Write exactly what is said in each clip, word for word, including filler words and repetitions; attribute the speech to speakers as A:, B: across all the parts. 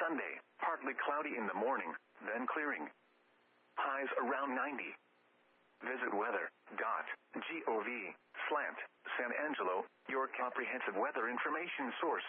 A: Sunday, partly cloudy in the morning, then clearing. Highs around ninety. Visit weather.gov slant San Angelo, your comprehensive weather information source.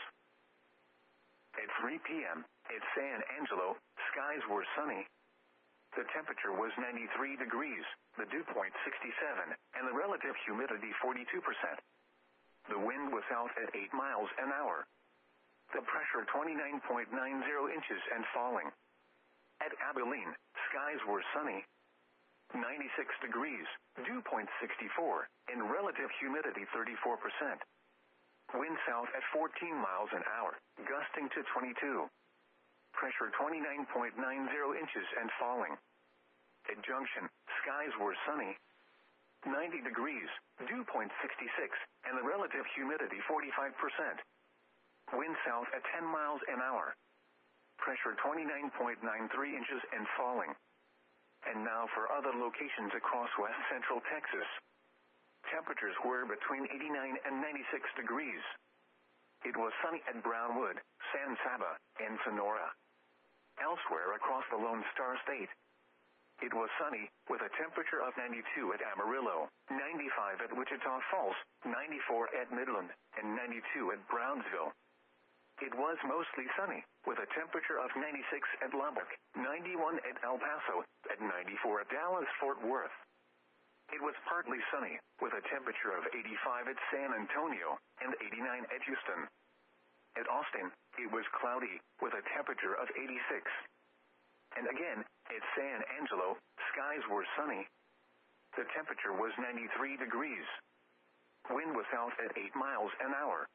A: At three p.m., at San Angelo, skies were sunny. The temperature was ninety-three degrees, the dew point sixty-seven, and the relative humidity forty-two percent. The wind was south at eight miles an hour. The pressure twenty-nine point nine zero inches and falling. At Abilene, skies were sunny. ninety-six degrees, dew point sixty-four, and relative humidity thirty-four percent. Wind south at fourteen miles an hour, gusting to twenty-two. Pressure twenty-nine point nine zero inches and falling. At Junction, skies were sunny. ninety degrees, dew point sixty-six, and the relative humidity forty-five percent. Wind south at ten miles an hour. Pressure twenty-nine point nine three inches and falling. And now for other locations across west central Texas. Temperatures were between eighty-nine and ninety-six degrees. It was sunny at Brownwood, San Saba, and Sonora. Elsewhere across the Lone Star State, it was sunny, with a temperature of ninety-two at Amarillo, ninety-five at Wichita Falls, ninety-four at Midland, and ninety-two at Brownsville. It was mostly sunny, with a temperature of ninety-six at Lubbock, ninety-one at El Paso, and ninety-four at Dallas-Fort Worth. It was partly sunny, with a temperature of eighty-five at San Antonio, and eighty-nine at Houston. At Austin, it was cloudy, with a temperature of eighty-six. And again, at San Angelo, skies were sunny. The temperature was ninety-three degrees. Wind was south at eight miles an hour.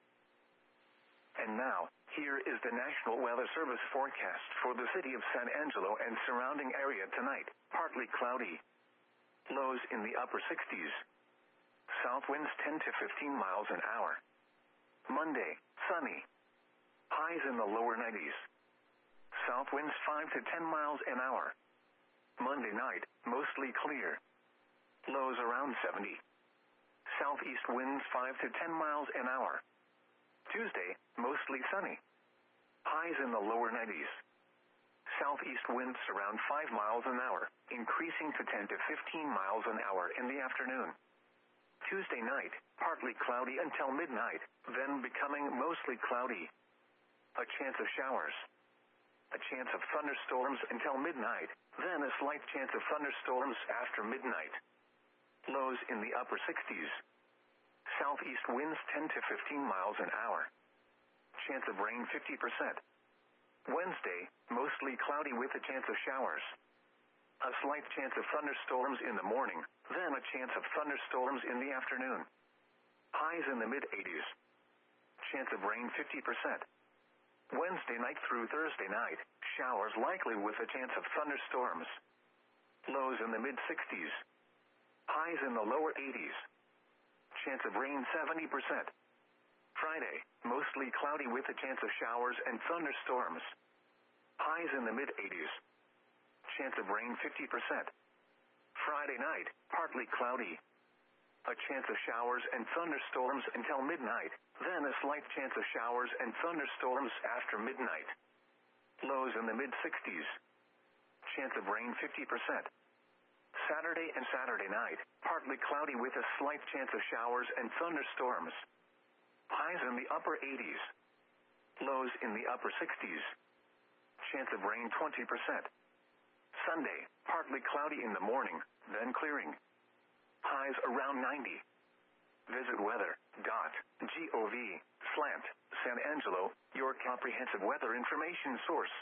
A: And now, here is the National Weather Service forecast for the city of San Angelo and surrounding area tonight. Partly cloudy. Lows in the upper sixties. South winds ten to fifteen miles an hour. Monday, sunny. Highs in the lower nineties. South winds five to ten miles an hour. Monday night, mostly clear. Lows around seventy. Southeast winds five to ten miles an hour. Tuesday, mostly sunny. Highs in the lower nineties. Southeast winds around five miles an hour, increasing to ten to fifteen miles an hour in the afternoon. Tuesday night, partly cloudy until midnight, then becoming mostly cloudy. A chance of showers. A chance of thunderstorms until midnight, then a slight chance of thunderstorms after midnight. Lows in the upper sixties. Southeast winds ten to fifteen miles an hour. Chance of rain fifty percent. Wednesday, mostly cloudy with a chance of showers. A slight chance of thunderstorms in the morning, then a chance of thunderstorms in the afternoon. Highs in the mid-eighties. Chance of rain fifty percent. Wednesday night through Thursday night, showers likely with a chance of thunderstorms. Lows in the mid-sixties. Highs in the lower eighties. Chance of rain seventy percent. Friday, mostly cloudy with a chance of showers and thunderstorms. Highs in the mid-eighties. Chance of rain fifty percent. Friday night, partly cloudy. A chance of showers and thunderstorms until midnight, then a slight chance of showers and thunderstorms after midnight. Lows in the mid-sixties. Chance of rain fifty percent. Saturday and Saturday night, partly cloudy with a slight chance of showers and thunderstorms. Highs in the upper eighties. Lows in the upper sixties. Chance of rain twenty percent. Sunday, partly cloudy in the morning, then clearing. Highs around ninety. Visit weather.gov slant San Angelo, your comprehensive weather information source.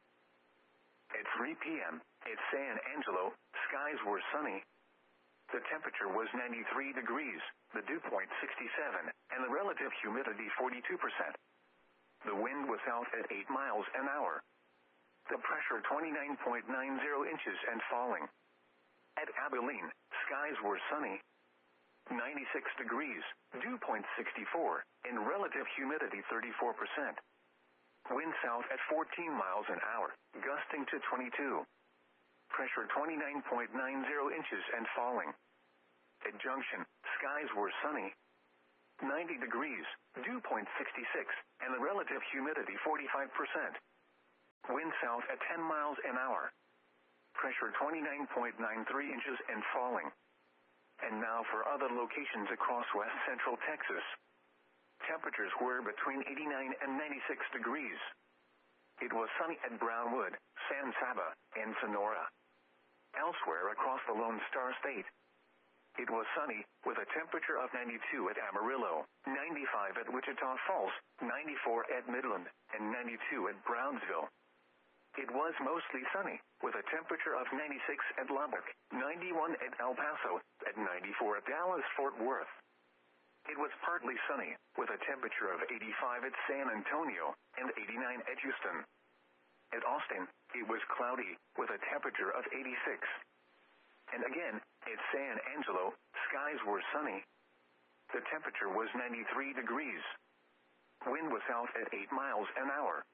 A: At three p.m., at San Angelo, skies were sunny. The temperature was ninety-three degrees, the dew point sixty-seven, and the relative humidity forty-two percent. The wind was south at eight miles an hour. The pressure twenty-nine point nine zero inches and falling. At Abilene, skies were sunny. ninety-six degrees, dew point sixty-four, and relative humidity thirty-four percent. Wind south at fourteen miles an hour, gusting to twenty-two. Pressure twenty-nine point nine zero inches and falling. At Junction, skies were sunny. ninety degrees, dew point sixty-six, and the relative humidity forty-five percent. Wind wind south at ten miles an hour. Pressure twenty-nine point nine three inches and falling. And now for other locations across west central Texas. Temperatures were between eighty-nine and ninety-six degrees. It was sunny at Brownwood, San Saba, and Sonora. Elsewhere across the Lone Star State, it was sunny, with a temperature of ninety-two at Amarillo, ninety-five at Wichita Falls, ninety-four at Midland, and ninety-two at Brownsville. It was mostly sunny, with a temperature of ninety-six at Lubbock, ninety-one at El Paso, and ninety-four at Dallas-Fort Worth. It was partly sunny, with a temperature of eighty-five at San Antonio, and eighty-nine at Houston. At Austin, it was cloudy, with a temperature of eighty-six. And again, at San Angelo, skies were sunny. The temperature was ninety-three degrees. Wind was south at eight miles an hour.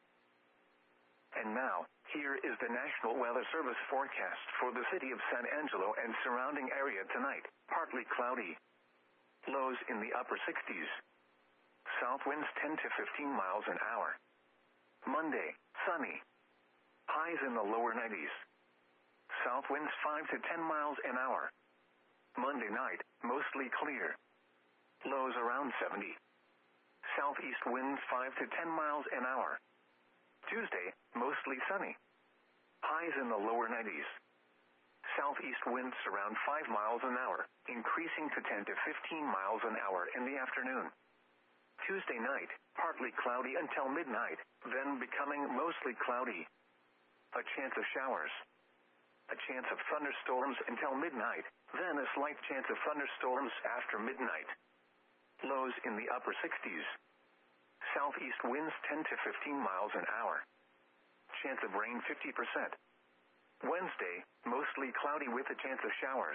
A: And now, here is the National Weather Service forecast for the city of San Angelo and surrounding area tonight. Partly cloudy. Lows in the upper sixties. South winds ten to fifteen miles an hour. Monday, sunny. Highs in the lower nineties. South winds five to ten miles an hour. Monday night, mostly clear. Lows around seventy. Southeast winds five to ten miles an hour. Tuesday, mostly sunny. Highs in the lower nineties. Southeast winds around five miles an hour, increasing to ten to fifteen miles an hour in the afternoon. Tuesday night, partly cloudy until midnight, then becoming mostly cloudy. A chance of showers. A chance of thunderstorms until midnight, then a slight chance of thunderstorms after midnight. Lows in the upper sixties. Southeast winds ten to fifteen miles an hour. Chance of rain fifty percent. Wednesday, mostly cloudy with a chance of showers.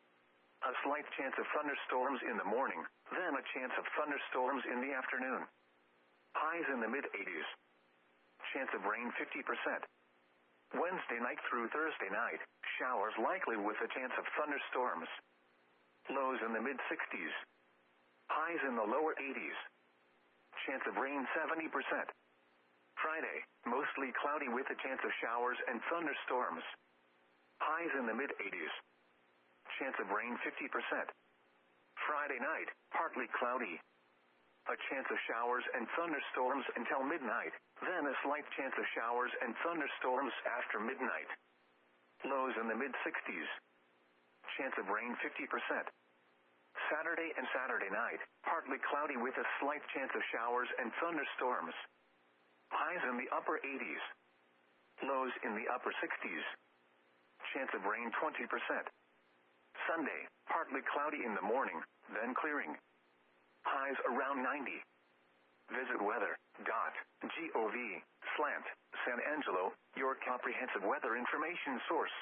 A: A slight chance of thunderstorms in the morning, then a chance of thunderstorms in the afternoon. Highs in the mid-eighties. Chance of rain fifty percent. Wednesday night through Thursday night, showers likely with a chance of thunderstorms. Lows in the mid-sixties. Highs in the lower eighties. Chance of rain seventy percent. Friday, mostly cloudy with a chance of showers and thunderstorms. Highs in the mid-eighties. Chance of rain fifty percent. Friday night, partly cloudy. A chance of showers and thunderstorms until midnight, then a slight chance of showers and thunderstorms after midnight. Lows in the mid-sixties. Chance of rain fifty percent. Saturday and Saturday night, partly cloudy with a slight chance of showers and thunderstorms. Highs in the upper eighties. Lows in the upper sixties. Chance of rain twenty percent. Sunday, partly cloudy in the morning, then clearing. Highs around ninety. Visit weather dot gov slant San Angelo, your comprehensive weather information source.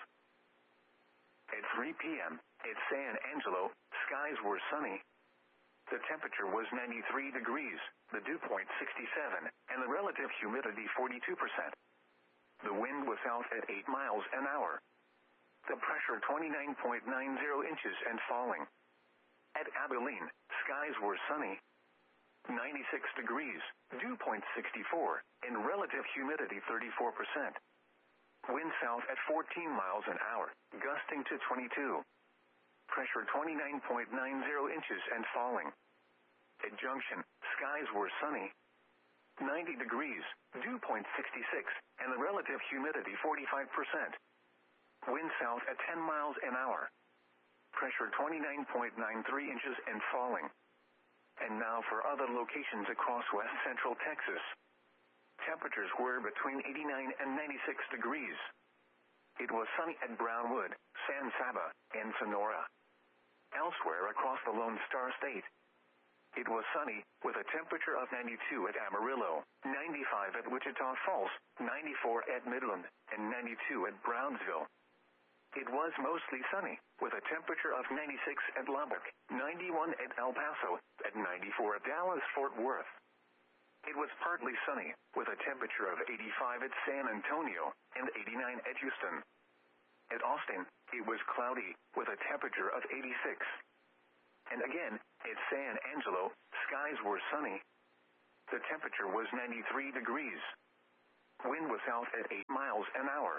A: At three p.m., at San Angelo, skies were sunny. The temperature was ninety-three degrees, the dew point sixty-seven, and the relative humidity forty-two percent. The wind was south at eight miles an hour. The pressure twenty-nine point nine zero inches and falling. At Abilene, skies were sunny. ninety-six degrees, dew point sixty-four, and relative humidity thirty-four percent. Wind south at fourteen miles an hour, gusting to twenty-two. Pressure twenty-nine point nine zero inches and falling. At Junction, skies were sunny. ninety degrees, dew point sixty-six, and the relative humidity forty-five percent. Wind south at ten miles an hour. Pressure twenty-nine point nine three inches and falling. And now for other locations across west central Texas. Temperatures were between eighty-nine and ninety-six degrees. It was sunny at Brownwood, San Saba, and Sonora. Elsewhere across the Lone Star State, it was sunny, with a temperature of ninety-two at Amarillo, ninety-five at Wichita Falls, ninety-four at Midland, and ninety-two at Brownsville. It was mostly sunny, with a temperature of ninety-six at Lubbock, ninety-one at El Paso, and ninety-four at Dallas-Fort Worth. It was partly sunny, with a temperature of eighty-five at San Antonio, and eighty-nine at Houston. At Austin, it was cloudy, with a temperature of eighty-six. And again, at San Angelo, skies were sunny. The temperature was ninety-three degrees. Wind was south at eight miles an hour.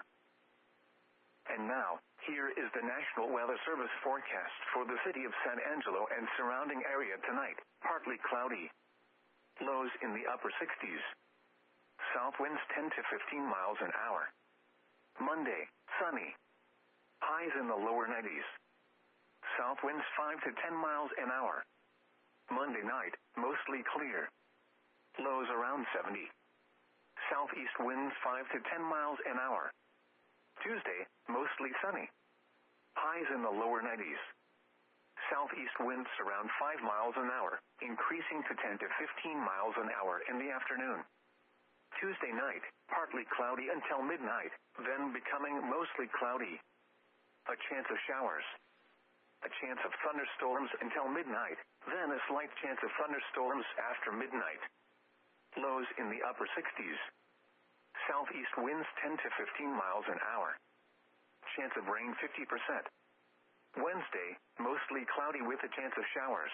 A: And now, here is the National Weather Service forecast for the city of San Angelo and surrounding area tonight. Partly cloudy. Lows in the upper sixties. South winds ten to fifteen miles an hour. Monday, sunny. Highs in the lower nineties. South winds five to ten miles an hour. Monday night, mostly clear. Lows around seventy. Southeast winds five to ten miles an hour. Tuesday, mostly sunny. Highs in the lower nineties. Southeast winds around five miles an hour, increasing to ten to fifteen miles an hour in the afternoon. Tuesday night, partly cloudy until midnight, then becoming mostly cloudy. A chance of showers. A chance of thunderstorms until midnight, then a slight chance of thunderstorms after midnight. Lows in the upper sixties. Southeast winds ten to fifteen miles an hour. Chance of rain fifty percent. Wednesday, mostly cloudy with a chance of showers.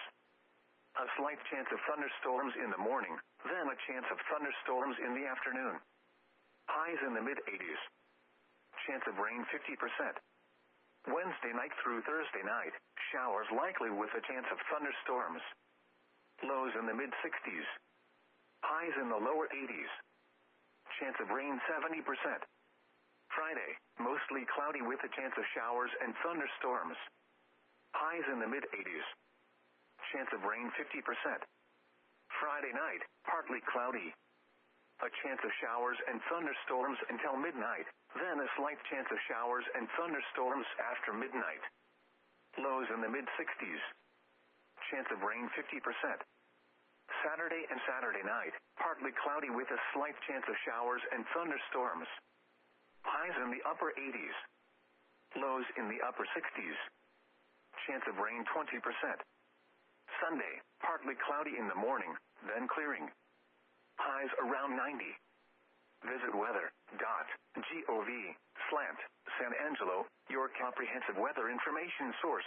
A: A slight chance of thunderstorms in the morning, then a chance of thunderstorms in the afternoon. Highs in the mid-eighties. Chance of rain fifty percent. Wednesday night through Thursday night, showers likely with a chance of thunderstorms. Lows in the mid-sixties. Highs in the lower eighties. Chance of rain seventy percent. Friday, mostly cloudy with a chance of showers and thunderstorms. Highs in the mid-eighties. Chance of rain fifty percent. Friday night, partly cloudy. A chance of showers and thunderstorms until midnight, then a slight chance of showers and thunderstorms after midnight. Lows in the mid-sixties. Chance of rain fifty percent. Saturday and Saturday night, partly cloudy with a slight chance of showers and thunderstorms. Highs in the upper eighties. Lows in the upper sixties. Chance of rain twenty percent. Sunday, partly cloudy in the morning, then clearing. Highs around ninety. Visit weather dot gov slash San Angelo, your comprehensive weather information source.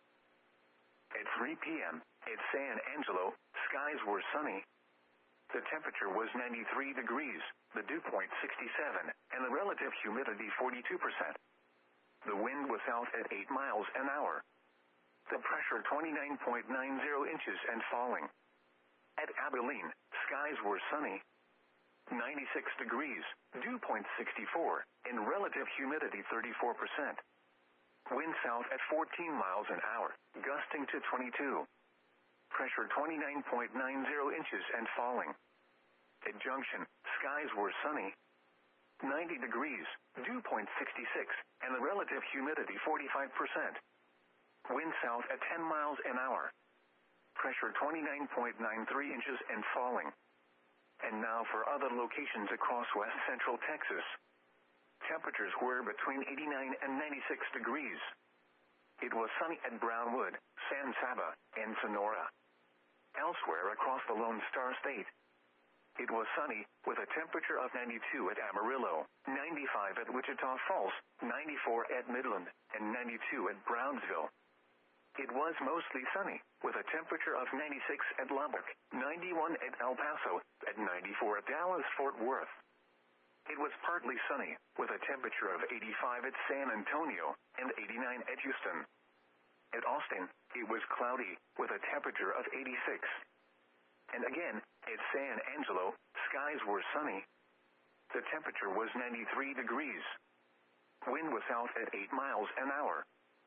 A: At three p.m., at San Angelo, skies were sunny. The temperature was ninety-three degrees, the dew point sixty-seven, and the relative humidity forty-two percent. The wind was south at eight miles an hour. The pressure twenty-nine point nine zero inches and falling. At Abilene, skies were sunny. ninety-six degrees, dew point sixty-four, and relative humidity thirty-four percent. Wind south at fourteen miles an hour, gusting to twenty-two. Pressure twenty-nine point nine zero inches and falling. At Junction, skies were sunny. ninety degrees, dew point sixty-six, and the relative humidity forty-five percent. Wind south at ten miles an hour. Pressure twenty-nine point nine three inches and falling. And now for other locations across west central Texas. Temperatures were between eighty-nine and ninety-six degrees. It was sunny at Brownwood, San Saba, and Sonora. Elsewhere across the Lone Star State, it was sunny, with a temperature of ninety-two at Amarillo, ninety-five at Wichita Falls, ninety-four at Midland, and ninety-two at Brownsville. It was mostly sunny, with a temperature of ninety-six at Lubbock, ninety-one at El Paso, and ninety-four at Dallas-Fort Worth. It was partly sunny, with a temperature of eighty-five at San Antonio, and eighty-nine at Houston. At Austin, it was cloudy, with a temperature of eighty-six. And again, at San Angelo, skies were sunny. The temperature was ninety-three degrees. Wind was south at eight miles an hour.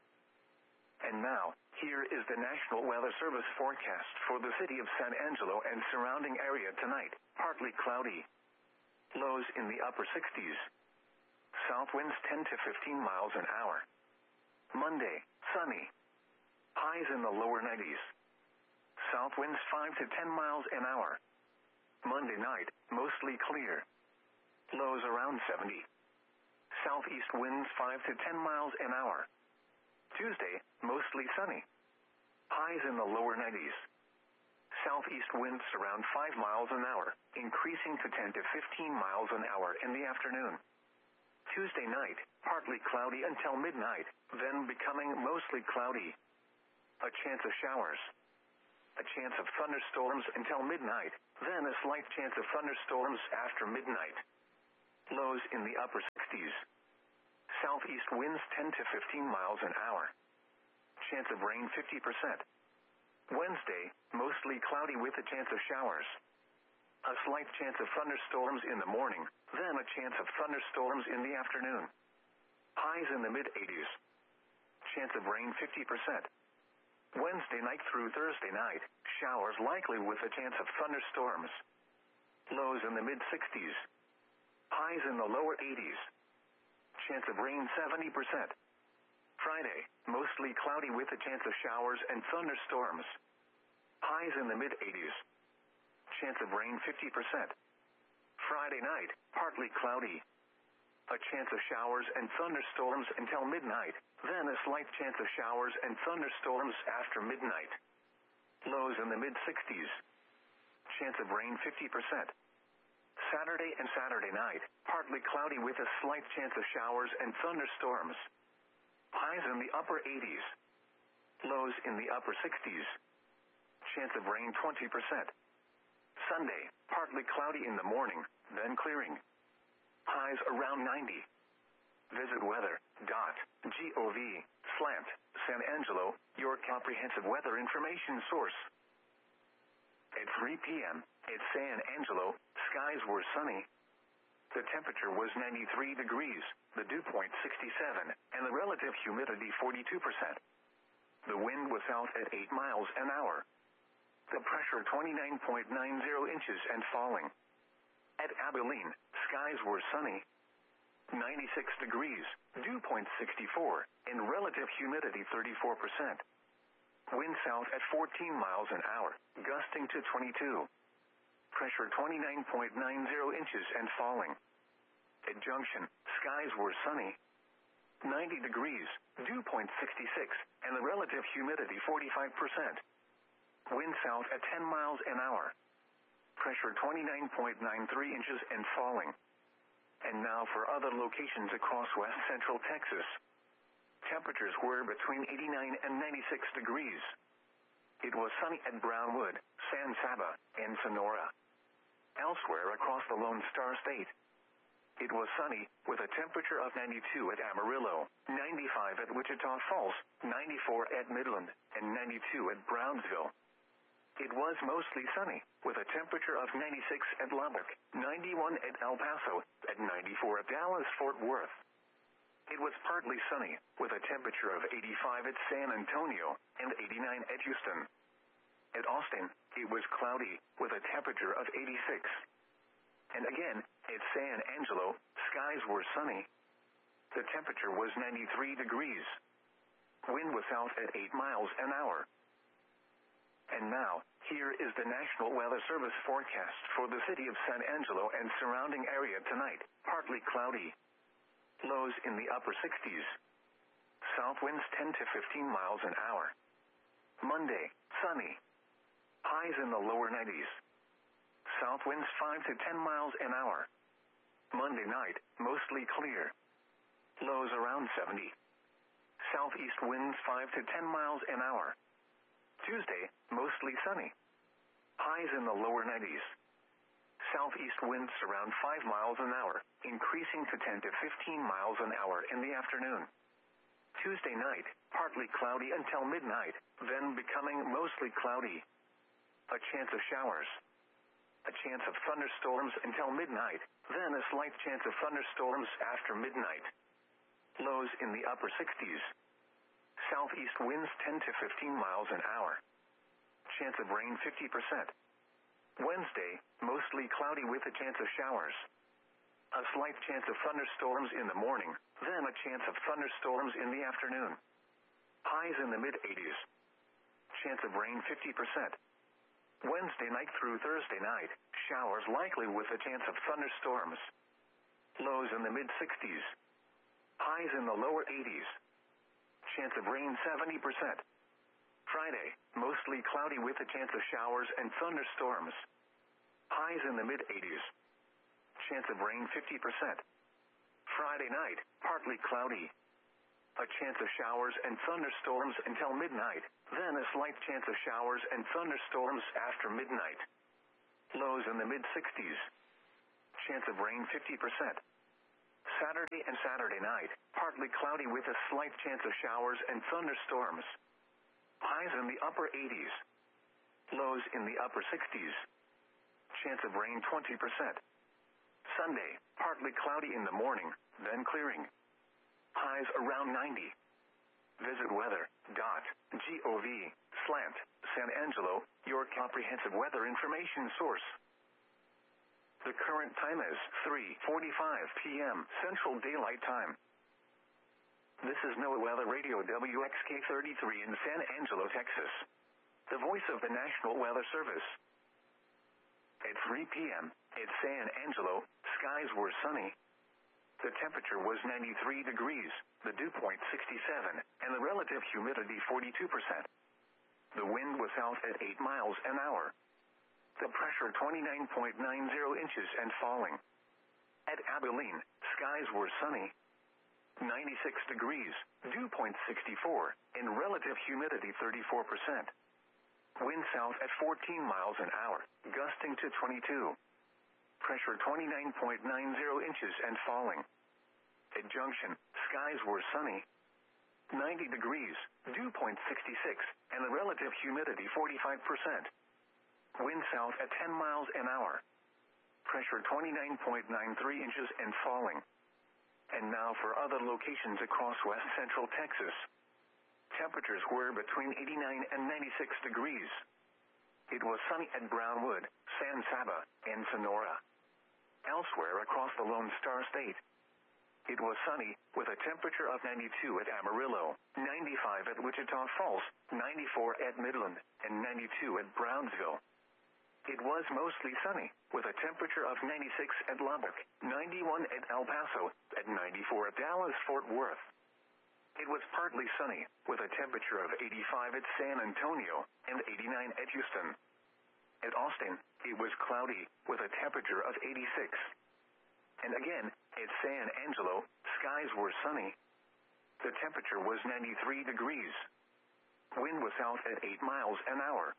A: And now, here is the National Weather Service forecast for the city of San Angelo and surrounding area tonight. Partly cloudy. Lows in the upper sixties. South winds ten to fifteen miles an hour. Monday, sunny. Highs in the lower nineties. South winds five to ten miles an hour. Monday night, mostly clear. Lows around seventy. Southeast winds five to ten miles an hour. Tuesday, mostly sunny. Highs in the lower nineties. Southeast winds around five miles an hour, increasing to ten to fifteen miles an hour in the afternoon. Tuesday night, partly cloudy until midnight, then becoming mostly cloudy. A chance of showers. A chance of thunderstorms until midnight, then a slight chance of thunderstorms after midnight. Lows in the upper sixties. Southeast winds ten to fifteen miles an hour. Chance of rain fifty percent. Wednesday, mostly cloudy with a chance of showers. A slight chance of thunderstorms in the morning, then a chance of thunderstorms in the afternoon. Highs in the mid-eighties. Chance of rain fifty percent. Wednesday night through Thursday night, showers likely with a chance of thunderstorms. Lows in the mid-sixties. Highs in the lower eighties. Chance of rain seventy percent. Friday, mostly cloudy with a chance of showers and thunderstorms. Highs in the mid-eighties. Chance of rain fifty percent. Friday night, partly cloudy. A chance of showers and thunderstorms until midnight, then a slight chance of showers and thunderstorms after midnight. Lows in the mid-sixties. Chance of rain fifty percent. Saturday and Saturday night, partly cloudy with a slight chance of showers and thunderstorms. Highs in the upper eighties. Lows in the upper sixties. Chance of rain twenty percent. Sunday, partly cloudy in the morning, then clearing. Highs around ninety. Visit weather dot gov slash San Angelo, your comprehensive weather information source. At three p.m., at San Angelo, skies were sunny. The temperature was ninety-three degrees, the dew point sixty-seven, and the relative humidity forty-two percent. The wind was south at eight miles an hour. The pressure twenty-nine point nine zero inches and falling. At Abilene, skies were sunny. ninety-six degrees, dew point sixty-four, and relative humidity thirty-four percent. Wind south at fourteen miles an hour, gusting to twenty-two. Pressure twenty-nine point nine zero inches and falling. At Junction, skies were sunny. ninety degrees, dew point sixty-six, and the relative humidity forty-five percent. Wind south at ten miles an hour. Pressure twenty-nine point nine three inches and falling. And now for other locations across west central Texas. Temperatures were between eighty-nine and ninety-six degrees. It was sunny at Brownwood, San Saba, and Sonora. Elsewhere across the Lone Star State, it was sunny, with a temperature of ninety-two at Amarillo, ninety-five at Wichita Falls, ninety-four at Midland, and ninety-two at Brownsville. It was mostly sunny, with a temperature of ninety-six at Lubbock, ninety-one at El Paso, and ninety-four at Dallas-Fort Worth. It was partly sunny, with a temperature of eighty-five at San Antonio, and eighty-nine at Houston. At Austin, it was cloudy, with a temperature of eighty-six. And again, at San Angelo, skies were sunny. The temperature was ninety-three degrees. Wind was south at eight miles an hour. And now, here is the National Weather Service forecast for the city of San Angelo and surrounding area tonight. Partly cloudy. Lows in the upper sixties. South winds ten to fifteen miles an hour. Monday, sunny. Highs in the lower nineties. South winds five to ten miles an hour. Monday night, mostly clear. Lows around seventy. Southeast winds five to ten miles an hour. Tuesday, mostly sunny. Highs in the lower nineties. Southeast winds around five miles an hour, increasing to ten to fifteen miles an hour in the afternoon. Tuesday night, partly cloudy until midnight, then becoming mostly cloudy. A chance of showers. A chance of thunderstorms until midnight, then a slight chance of thunderstorms after midnight. Lows in the upper sixties. Southeast winds ten to fifteen miles an hour. Chance of rain fifty percent. Wednesday, mostly cloudy with a chance of showers. A slight chance of thunderstorms in the morning, then a chance of thunderstorms in the afternoon. Highs in the mid-eighties. Chance of rain fifty percent. Wednesday night through Thursday night, showers likely with a chance of thunderstorms. Lows in the mid-sixties. Highs in the lower eighties. Chance of rain seventy percent. Friday, mostly cloudy with a chance of showers and thunderstorms. Highs in the mid-eighties. Chance of rain fifty percent. Friday night, partly cloudy. A chance of showers and thunderstorms until midnight, then a slight chance of showers and thunderstorms after midnight. Lows in the mid-sixties. Chance of rain fifty percent. Saturday and Saturday night, partly cloudy with a slight chance of showers and thunderstorms. Highs in the upper eighties. Lows in the upper sixties. Chance of rain twenty percent. Sunday, partly cloudy in the morning, then clearing. Highs around ninety. Visit weather.gov slant San Angelo, your comprehensive weather information source. The current time is three forty-five p.m. Central Daylight Time. This is NOAA Weather Radio W X K thirty-three in San Angelo, Texas. The voice of the National Weather Service. At three p.m. at San Angelo, skies were sunny. The temperature was ninety-three degrees, the dew point sixty-seven, and the relative humidity forty-two percent. The wind was south at eight miles an hour. The pressure twenty-nine point nine zero inches and falling. At Abilene, skies were sunny. ninety-six degrees, dew point sixty-four, and relative humidity thirty-four percent. Wind south at fourteen miles an hour, gusting to twenty-two. Pressure twenty-nine point nine zero inches and falling. At Junction, skies were sunny. ninety degrees, dew point sixty-six, and the relative humidity forty-five percent. Wind south at ten miles an hour. Pressure twenty-nine point nine three inches and falling. And now for other locations across west central Texas. Temperatures were between eighty-nine and ninety-six degrees. It was sunny at Brownwood, San Saba, and Sonora. Elsewhere across the Lone Star State, it was sunny, with a temperature of ninety-two at Amarillo, ninety-five at Wichita Falls, ninety-four at Midland, and ninety-two at Brownsville. It was mostly sunny, with a temperature of ninety-six at Lubbock, ninety-one at El Paso, and ninety-four at Dallas-Fort Worth. It was partly sunny, with a temperature of eighty-five at San Antonio, and eighty-nine at Houston. At Austin, it was cloudy, with a temperature of eighty-six. And again, at San Angelo, skies were sunny. The temperature was ninety-three degrees. Wind was south at eight miles an hour.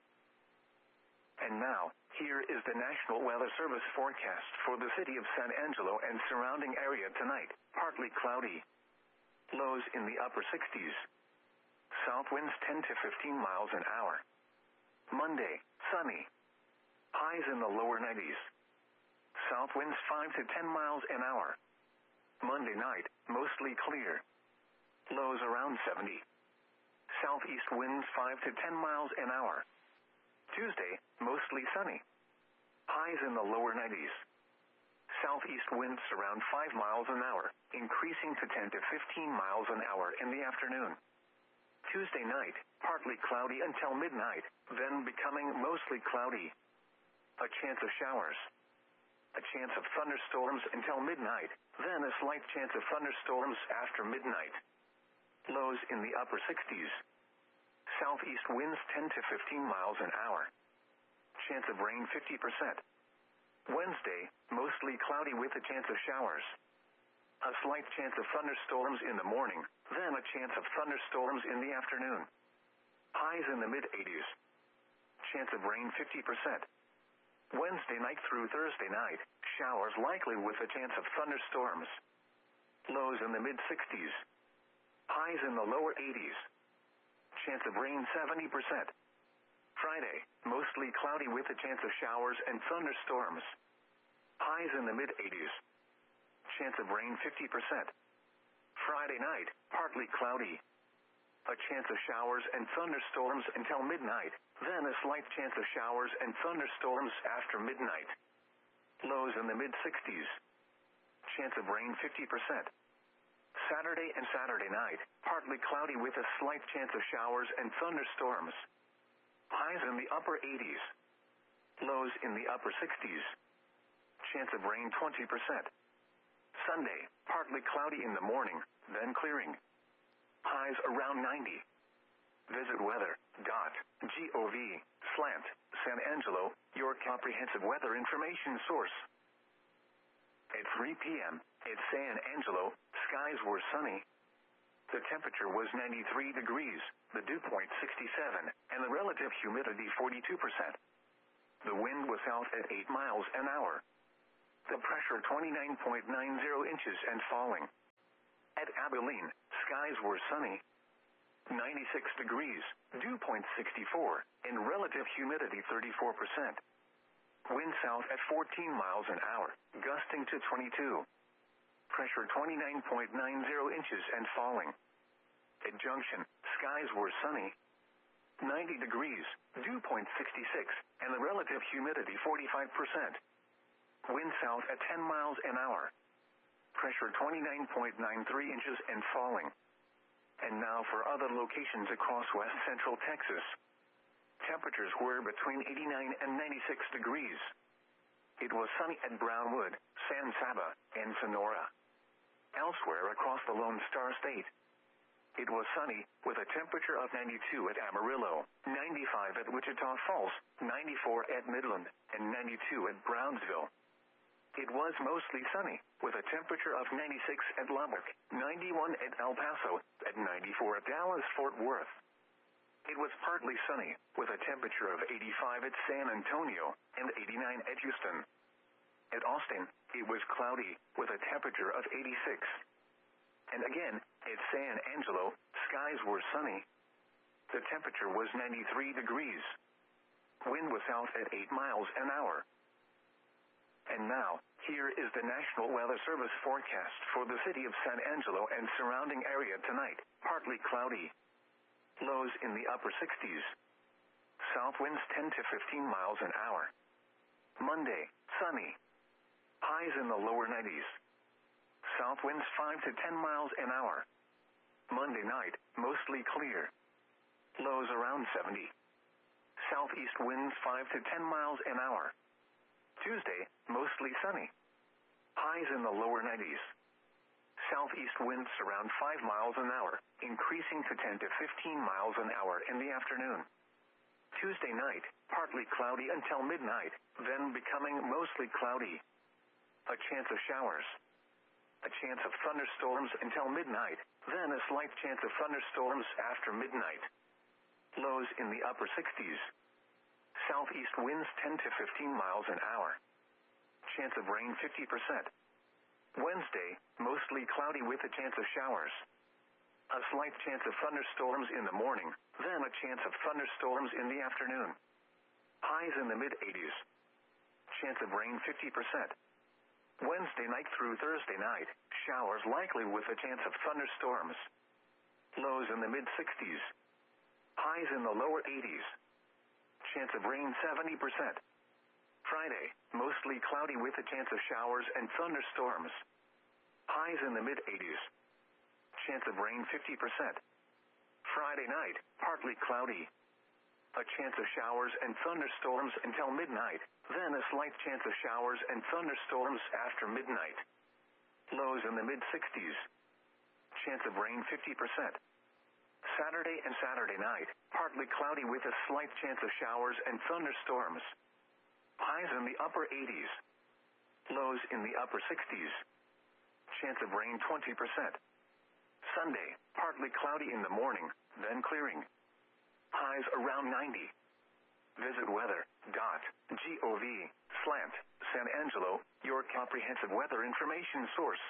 A: And now, here is the National Weather Service forecast for the city of San Angelo and surrounding area tonight. Partly cloudy. Lows in the upper sixties. South winds ten to fifteen miles an hour. Monday, sunny. Highs in the lower nineties. South winds five to ten miles an hour. Monday night, mostly clear. Lows around seventy. Southeast winds five to ten miles an hour. Tuesday, mostly sunny. Highs in the lower nineties. Southeast winds around five miles an hour, increasing to ten to fifteen miles an hour in the afternoon. Tuesday night, partly cloudy until midnight, then becoming mostly cloudy. A chance of showers. A chance of thunderstorms until midnight, then a slight chance of thunderstorms after midnight. Lows in the upper sixties. Southeast winds ten to fifteen miles an hour. Chance of rain fifty percent. Wednesday, mostly cloudy with a chance of showers. A slight chance of thunderstorms in the morning, then a chance of thunderstorms in the afternoon. Highs in the mid-eighties. Chance of rain fifty percent. Wednesday night through Thursday night, showers likely with a chance of thunderstorms. Lows in the mid-sixties. Highs in the lower eighties. Chance of rain seventy percent. Friday, mostly cloudy with a chance of showers and thunderstorms. Highs in the mid-eighties. Chance of rain fifty percent. Friday night, partly cloudy. A chance of showers and thunderstorms until midnight, then a slight chance of showers and thunderstorms after midnight. Lows in the mid-sixties. Chance of rain fifty percent. Saturday and Saturday night, partly cloudy with a slight chance of showers and thunderstorms. Highs in the upper eighties. Lows in the upper sixties. Chance of rain twenty percent. Sunday, partly cloudy in the morning, then clearing. Highs around ninety. Visit weather.gov slant San Angelo, your comprehensive weather information source. At three p.m. at San Angelo, skies were sunny. The temperature was ninety-three degrees, the dew point sixty-seven, and the relative humidity forty-two percent. The wind was south at eight miles an hour. The pressure twenty-nine point nine zero inches and falling. At Abilene, skies were sunny. ninety-six degrees, dew point sixty-four, and relative humidity thirty-four percent. Wind south at fourteen miles an hour, gusting to twenty-two. Pressure twenty-nine point nine zero inches and falling. At Junction, skies were sunny. ninety degrees, dew point sixty-six, and the relative humidity forty-five percent. Wind south at ten miles an hour. Pressure twenty-nine point nine three inches and falling. And now for other locations across west central Texas. Temperatures were between eighty-nine and ninety-six degrees. It was sunny at Brownwood, San Saba, and Sonora. Elsewhere across the Lone Star State, it was sunny, with a temperature of ninety-two at Amarillo, ninety-five at Wichita Falls, ninety-four at Midland, and ninety-two at Brownsville. It was mostly sunny, with a temperature of ninety-six at Lubbock, ninety-one at El Paso, and ninety-four at Dallas-Fort Worth. It was partly sunny, with a temperature of eighty-five at San Antonio, and eighty-nine at Houston. At Austin, it was cloudy, with a temperature of eighty-six. And again, at San Angelo, skies were sunny. The temperature was ninety-three degrees. Wind was south at eight miles an hour. And now, here is the National Weather Service forecast for the city of San Angelo and surrounding area tonight. Partly cloudy. Lows in the upper sixties. South winds ten to fifteen miles an hour. Monday, sunny. Highs in the lower nineties. South winds five to ten miles an hour. Monday night, mostly clear. Lows around seventy. Southeast winds five to ten miles an hour. Tuesday, mostly sunny. Highs in the lower nineties. Southeast winds around five miles an hour, increasing to ten to fifteen miles an hour in the afternoon. Tuesday night, partly cloudy until midnight, then becoming mostly cloudy. A chance of showers. A chance of thunderstorms until midnight, then a slight chance of thunderstorms after midnight. Lows in the upper sixties. Southeast winds ten to fifteen miles an hour. Chance of rain fifty percent. Wednesday, mostly cloudy with a chance of showers. A slight chance of thunderstorms in the morning, then a chance of thunderstorms in the afternoon. Highs in the mid-eighties. Chance of rain fifty percent. Wednesday night through Thursday night, showers likely with a chance of thunderstorms. Lows in the mid-sixties. Highs in the lower eighties. Chance of rain seventy percent. Friday, mostly cloudy with a chance of showers and thunderstorms. Highs in the mid-eighties. Chance of rain fifty percent. Friday night, partly cloudy. A chance of showers and thunderstorms until midnight, then a slight chance of showers and thunderstorms after midnight. Lows in the mid-sixties. Chance of rain fifty percent. Saturday and Saturday night, partly cloudy with a slight chance of showers and thunderstorms. Highs in the upper eighties. Lows in the upper sixties. Chance of rain twenty percent. Sunday, partly cloudy in the morning, then clearing. Highs around ninety. Visit weather dot gov slash San Angelo, your comprehensive weather information source.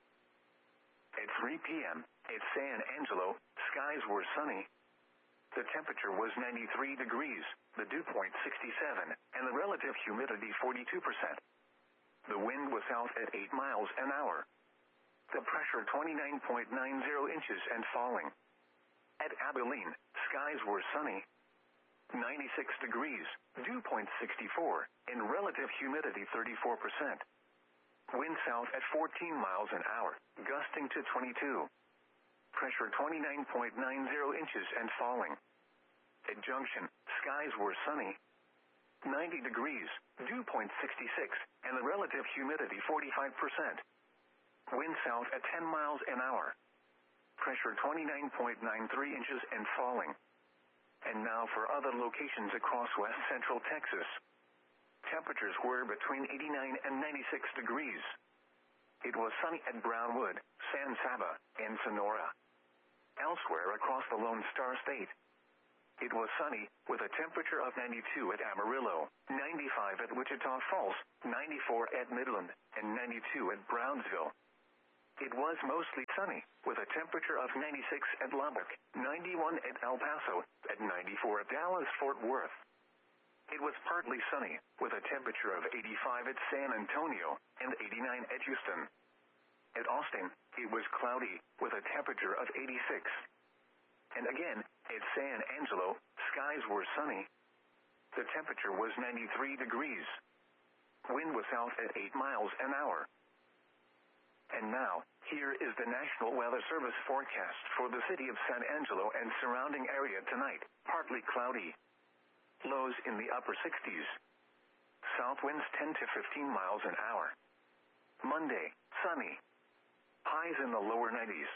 A: At three p.m., at San Angelo, skies were sunny. The temperature was ninety-three degrees, the dew point sixty-seven, and the relative humidity forty-two percent. The wind was south at eight miles an hour. The pressure twenty-nine point nine zero inches and falling. At Abilene, skies were sunny. ninety-six degrees, dew point sixty-four, and relative humidity thirty-four percent. Wind south at fourteen miles an hour, gusting to twenty-two. Pressure twenty-nine point nine zero inches and falling. At Junction, skies were sunny. ninety degrees, dew point sixty-six, and the relative humidity forty-five percent. Wind south at ten miles an hour. Pressure twenty-nine point nine three inches and falling. And now for other locations across west central Texas. Temperatures were between eighty-nine and ninety-six degrees. It was sunny at Brownwood, San Saba, and Sonora. Elsewhere across the Lone Star State, it was sunny, with a temperature of ninety-two at Amarillo, ninety-five at Wichita Falls, ninety-four at Midland, and ninety-two at Brownsville. It was mostly sunny, with a temperature of ninety-six at Lubbock, ninety-one at El Paso, at ninety-four at Dallas-Fort Worth. It was partly sunny, with a temperature of eighty-five at San Antonio, and eighty-nine at Houston. At Austin, it was cloudy, with a temperature of eighty-six. And again, at San Angelo, skies were sunny. The temperature was ninety-three degrees. Wind was south at eight miles an hour. And now, here is the National Weather Service forecast for the city of San Angelo and surrounding area tonight. Partly cloudy. Lows in the upper sixties. South winds ten to fifteen miles an hour. Monday, sunny. Highs in the lower nineties.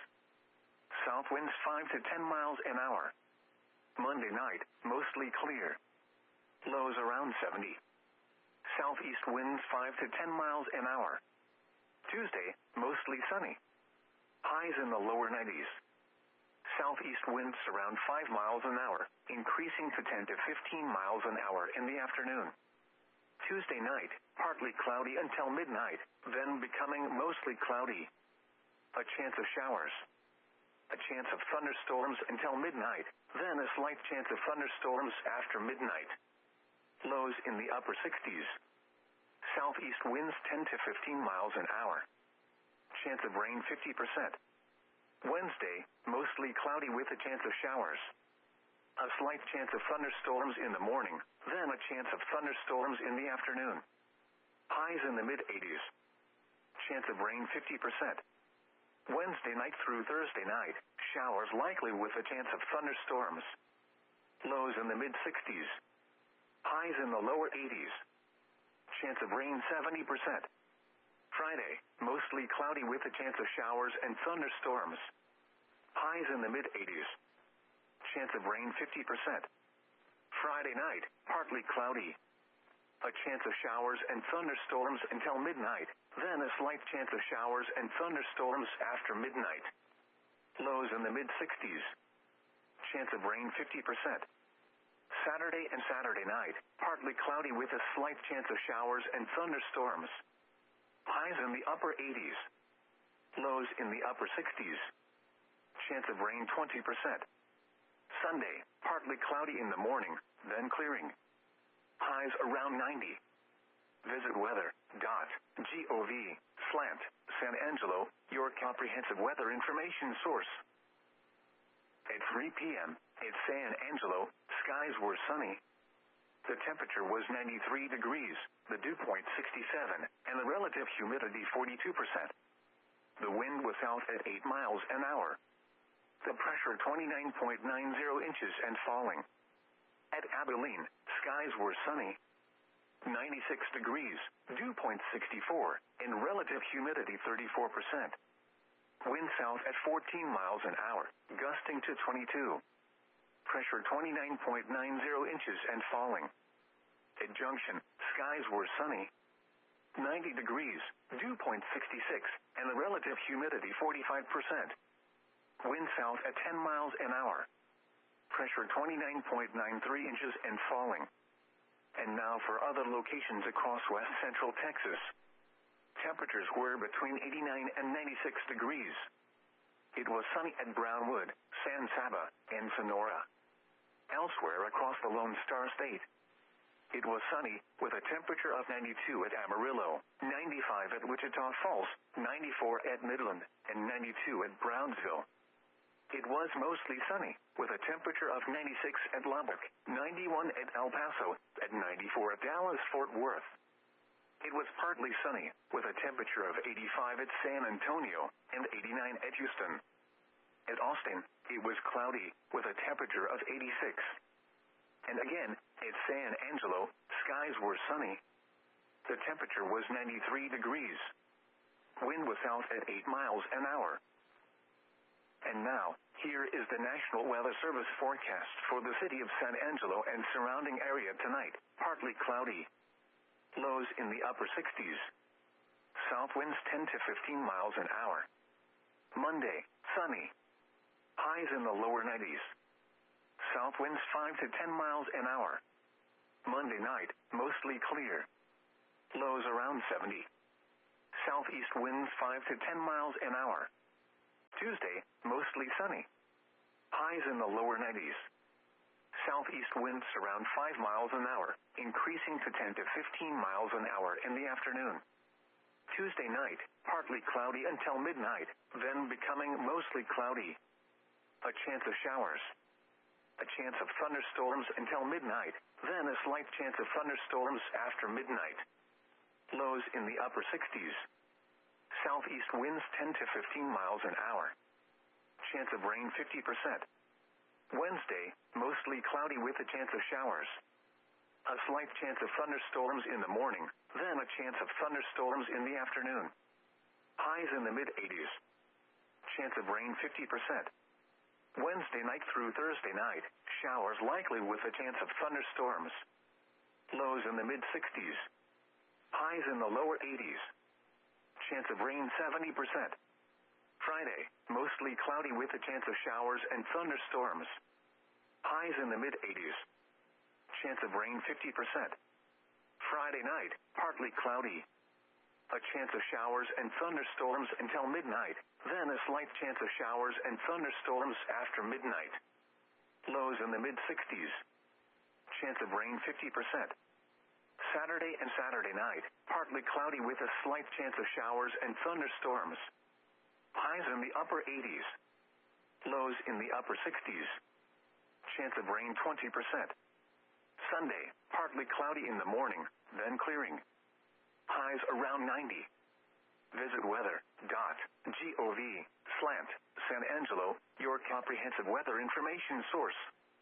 A: South winds five to ten miles an hour. Monday night, mostly clear. Lows around seventy. Southeast winds five to ten miles an hour. Tuesday, mostly sunny. Highs in the lower nineties. Southeast winds around five miles an hour, increasing to ten to fifteen miles an hour in the afternoon. Tuesday night, partly cloudy until midnight, then becoming mostly cloudy. A chance of showers. A chance of thunderstorms until midnight, then a slight chance of thunderstorms after midnight. Lows in the upper sixties. Southeast winds ten to fifteen miles an hour. Chance of rain fifty percent. Wednesday, mostly cloudy with a chance of showers. A slight chance of thunderstorms in the morning, then a chance of thunderstorms in the afternoon. Highs in the mid-eighties. Chance of rain fifty percent. Wednesday night through Thursday night, showers likely with a chance of thunderstorms. Lows in the mid-sixties. Highs in the lower eighties. Chance of rain seventy percent. Friday, mostly cloudy with a chance of showers and thunderstorms. Highs in the mid-eighties. Chance of rain fifty percent. Friday night, partly cloudy. A chance of showers and thunderstorms until midnight, then a slight chance of showers and thunderstorms after midnight. Lows in the mid-sixties. Chance of rain fifty percent. Saturday and Saturday night, partly cloudy with a slight chance of showers and thunderstorms. Highs in the upper eighties. Lows in the upper sixties. Chance of rain twenty percent. Sunday, partly cloudy in the morning, then clearing. Highs around ninety. Visit weather dot gov slash San Angelo, your comprehensive weather information source. At three p.m., at San Angelo, skies were sunny. The temperature was ninety-three degrees, the dew point sixty-seven, and the relative humidity forty-two percent. The wind was south at eight miles an hour. The pressure twenty-nine point nine zero inches and falling. At Abilene, skies were sunny. ninety-six degrees, dew point sixty-four, and relative humidity thirty-four percent. Wind south at fourteen miles an hour, gusting to twenty-two. Pressure twenty-nine point nine zero inches and falling. At Junction, skies were sunny. ninety degrees, dew point sixty-six, and the relative humidity forty-five percent. Wind south at ten miles an hour. Pressure twenty-nine point nine three inches and falling. And now for other locations across west central Texas. Temperatures were between eighty-nine and ninety-six degrees. It was sunny at Brownwood, San Saba, and Sonora. Elsewhere across the Lone Star State, it was sunny, with a temperature of ninety-two at Amarillo, ninety-five at Wichita Falls, ninety-four at Midland, and ninety-two at Brownsville. It was mostly sunny, with a temperature of ninety-six at Lubbock, ninety-one at El Paso, and ninety-four at Dallas-Fort Worth. It was partly sunny, with a temperature of eighty-five at San Antonio, and eighty-nine at Houston. At Austin, it was cloudy, with a temperature of eighty-six. And again, at San Angelo, skies were sunny. The temperature was ninety-three degrees. Wind was south at eight miles an hour. And now, here is the National Weather Service forecast for the city of San Angelo and surrounding area tonight. Partly cloudy. Lows in the upper sixties. South winds ten to fifteen miles an hour. Monday, sunny. Highs in the lower nineties. South winds five to ten miles an hour. Monday night, mostly clear. Lows around seventy. Southeast winds five to ten miles an hour. Tuesday, mostly sunny. Highs in the lower nineties. Southeast winds around five miles an hour, increasing to ten to fifteen miles an hour in the afternoon. Tuesday night, partly cloudy until midnight, then becoming mostly cloudy. A chance of showers. A chance of thunderstorms until midnight, then a slight chance of thunderstorms after midnight. Lows in the upper sixties. Southeast winds ten to fifteen miles an hour. Chance of rain fifty percent. Wednesday, mostly cloudy with a chance of showers. A slight chance of thunderstorms in the morning, then a chance of thunderstorms in the afternoon. Highs in the mid-eighties. Chance of rain fifty percent. Wednesday night through Thursday night, showers likely with a chance of thunderstorms. Lows in the mid-sixties. Highs in the lower eighties. Chance of rain seventy percent. Friday, mostly cloudy with a chance of showers and thunderstorms. Highs in the mid-eighties. Chance of rain fifty percent. Friday night, partly cloudy. A chance of showers and thunderstorms until midnight, then a slight chance of showers and thunderstorms after midnight. Lows in the mid-sixties. Chance of rain fifty percent. Saturday and Saturday night, partly cloudy with a slight chance of showers and thunderstorms. Highs in the upper eighties. Lows in the upper sixties. Chance of rain twenty percent. Sunday, partly cloudy in the morning, then clearing. Highs around ninety. Visit weather dot gov slash San Angelo, your comprehensive weather information source.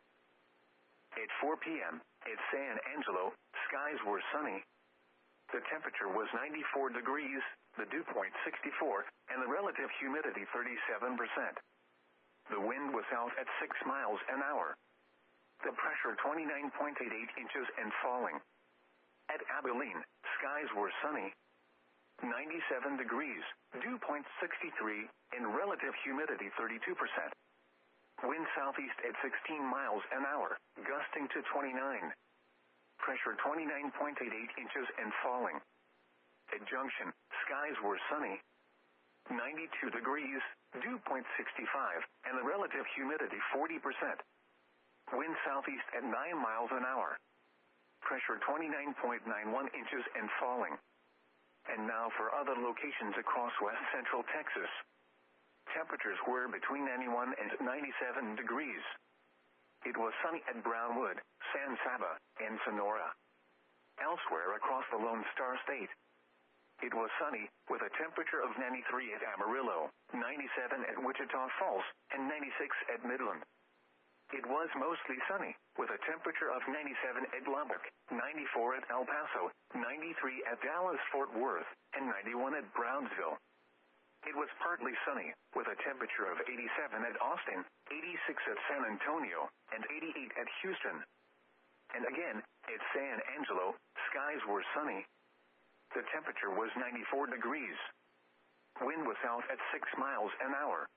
A: At four p.m., at San Angelo, skies were sunny. The temperature was ninety-four degrees, the dew point sixty-four, and the relative humidity thirty-seven percent. The wind was south at six miles an hour. The pressure twenty-nine point eight eight inches and falling. At Abilene, skies were sunny. ninety-seven degrees, dew point sixty-three, and relative humidity thirty-two percent. Wind southeast at sixteen miles an hour, gusting to twenty-nine. Pressure twenty-nine point eight eight inches and falling. At Junction, skies were sunny. ninety-two degrees, dew point sixty-five, and the relative humidity forty percent. Wind southeast at nine miles an hour. Pressure twenty-nine point nine one inches and falling. And now for other locations across west central Texas. Temperatures were between ninety-one and ninety-seven degrees. It was sunny at Brownwood, San Saba, and Sonora. Elsewhere across the Lone Star State, it was sunny, with a temperature of ninety-three at Amarillo, ninety-seven at Wichita Falls, and ninety-six at Midland. It was mostly sunny, with a temperature of ninety-seven at Lubbock, ninety-four at El Paso, ninety-three at Dallas-Fort Worth, and ninety-one at Brownsville. It was partly sunny, with a temperature of eighty-seven at Austin, eighty-six at San Antonio, and eighty-eight at Houston. And again, at San Angelo, skies were sunny. The temperature was ninety-four degrees. Wind was south at six miles an hour.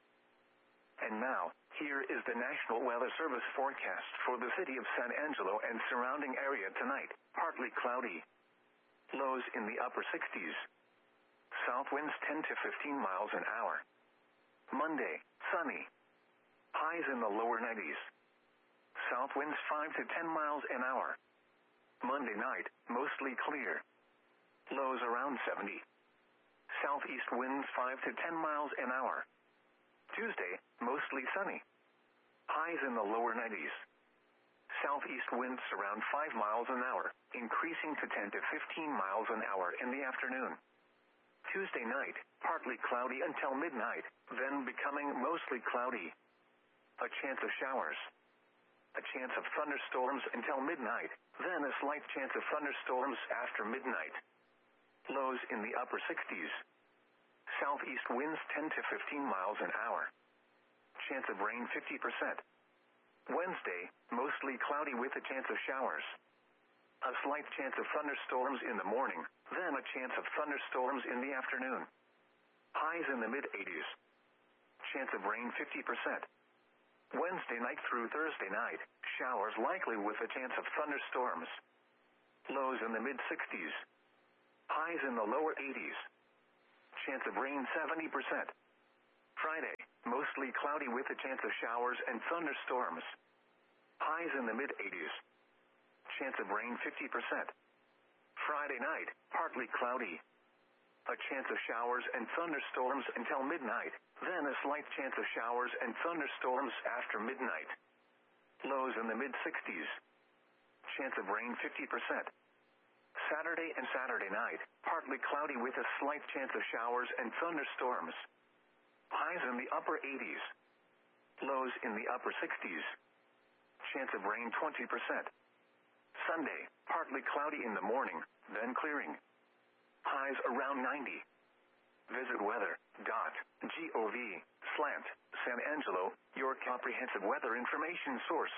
A: And now, here is the National Weather Service forecast for the city of San Angelo and surrounding area tonight. Partly cloudy. Lows in the upper sixties. South winds ten to fifteen miles an hour. Monday, sunny. Highs in the lower nineties. South winds five to ten miles an hour. Monday night, mostly clear. Lows around seventy. Southeast winds five to ten miles an hour. Tuesday, mostly sunny. Highs in the lower nineties. Southeast winds around five miles an hour, increasing to ten to fifteen miles an hour in the afternoon. Tuesday night, partly cloudy until midnight, then becoming mostly cloudy. A chance of showers. A chance of thunderstorms until midnight, then a slight chance of thunderstorms after midnight. Lows in the upper sixties. Southeast winds ten to fifteen miles an hour. Chance of rain fifty percent. Wednesday, mostly cloudy with a chance of showers. A slight chance of thunderstorms in the morning, then a chance of thunderstorms in the afternoon. Highs in the mid-eighties. Chance of rain fifty percent. Wednesday night through Thursday night, showers likely with a chance of thunderstorms. Lows in the mid-sixties. Highs in the lower eighties. Chance of rain seventy percent. Friday, mostly cloudy with a chance of showers and thunderstorms. Highs in the mid-eighties. Chance of rain fifty percent. Friday night, partly cloudy. A chance of showers and thunderstorms until midnight, then a slight chance of showers and thunderstorms after midnight. Lows in the mid-sixties. Chance of rain fifty percent. Saturday and Saturday night, partly cloudy with a slight chance of showers and thunderstorms. Highs in the upper eighties. Lows in the upper sixties. Chance of rain twenty percent. Sunday, partly cloudy in the morning, then clearing. Highs around ninety. Visit weather dot gov slant San Angelo, your comprehensive weather information source.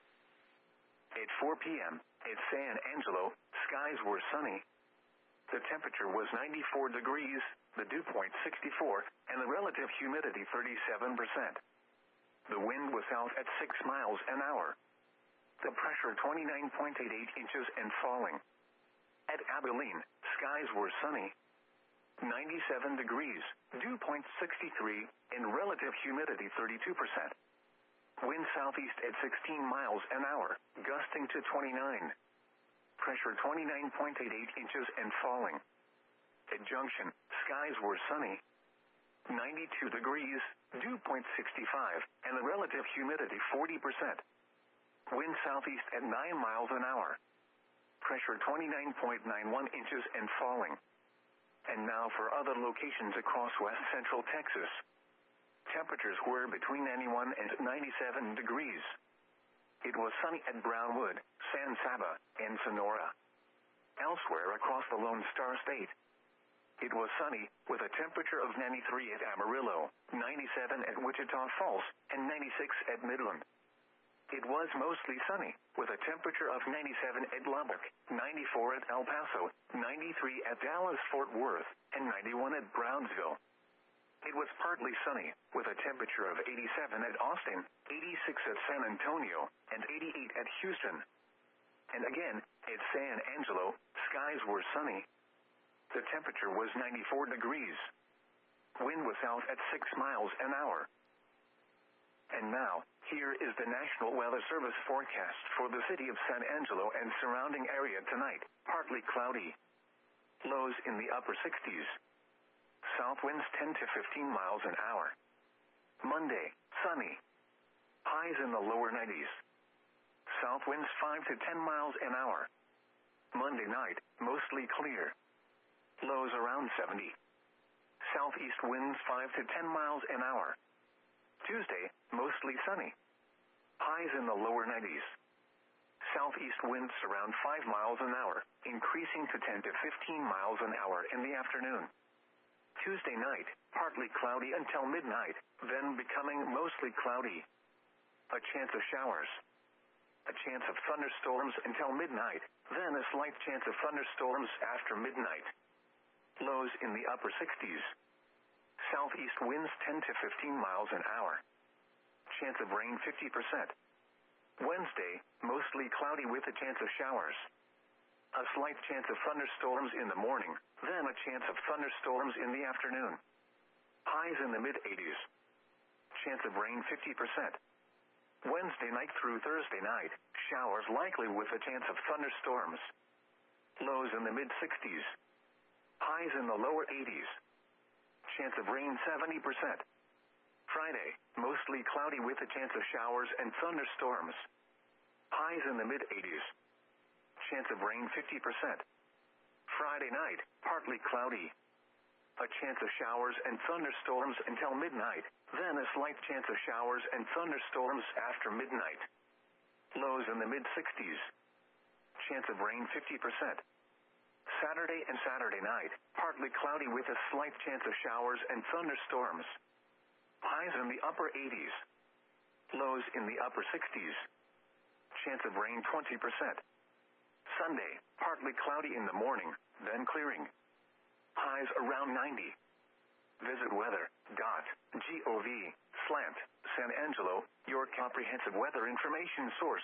A: At four p.m., at San Angelo, skies were sunny. The temperature was ninety-four degrees, the dew point sixty-four, and the relative humidity thirty-seven percent. The wind was south at six miles an hour. The pressure twenty-nine point eight eight inches and falling. At Abilene, skies were sunny. ninety-seven degrees, dew point sixty-three, and relative humidity thirty-two percent. Wind southeast at sixteen miles an hour, gusting to twenty-nine. Pressure twenty-nine point eight eight inches and falling. At Junction, skies were sunny. ninety-two degrees, dew point sixty-five, and the relative humidity forty percent. Wind southeast at nine miles an hour. Pressure twenty-nine point nine one inches and falling. And now for other locations across west central Texas. Temperatures were between ninety-one and ninety-seven degrees. It was sunny at Brownwood, San Saba, and Sonora. Elsewhere across the Lone Star State, it was sunny, with a temperature of ninety-three at Amarillo, ninety-seven at Wichita Falls, and ninety-six at Midland. It was mostly sunny, with a temperature of ninety-seven at Lubbock, ninety-four at El Paso, ninety-three at Dallas-Fort Worth, and ninety-one at Brownsville. It was partly sunny, with a temperature of eighty-seven at Austin, eighty-six at San Antonio, and eighty-eight at Houston. And again, at San Angelo, skies were sunny. The temperature was ninety-four degrees. Wind was south at six miles an hour. And now, here is the National Weather Service forecast for the city of San Angelo and surrounding area tonight. Partly cloudy. Lows in the upper sixties. South winds ten to fifteen miles an hour. Monday, sunny. Highs in the lower nineties. South winds five to ten miles an hour. Monday night, mostly clear. Lows around seventy. Southeast winds five to ten miles an hour. Tuesday, mostly sunny. Highs in the lower nineties. Southeast winds around five miles an hour, increasing to ten to fifteen miles an hour in the afternoon. Tuesday night, partly cloudy until midnight, then becoming mostly cloudy. A chance of showers. A chance of thunderstorms until midnight, then a slight chance of thunderstorms after midnight. Lows in the upper sixties. Southeast winds ten to fifteen miles an hour. Chance of rain fifty percent. Wednesday, mostly cloudy with a chance of showers. A slight chance of thunderstorms in the morning, then a chance of thunderstorms in the afternoon. Highs in the mid-eighties. Chance of rain fifty percent. Wednesday night through Thursday night, showers likely with a chance of thunderstorms. Lows in the mid-sixties. Highs in the lower eighties. Chance of rain seventy percent. Friday, mostly cloudy with a chance of showers and thunderstorms. Highs in the mid-eighties. Chance of rain fifty percent. Friday night, partly cloudy. A chance of showers and thunderstorms until midnight, then a slight chance of showers and thunderstorms after midnight. Lows in the mid-sixties. Chance of rain fifty percent. Saturday and Saturday night, partly cloudy with a slight chance of showers and thunderstorms. Highs in the upper eighties. Lows in the upper sixties. Chance of rain twenty percent. Sunday, partly cloudy in the morning, then clearing. Highs around ninety. Visit weather dot gov slant San Angelo, your comprehensive weather information source.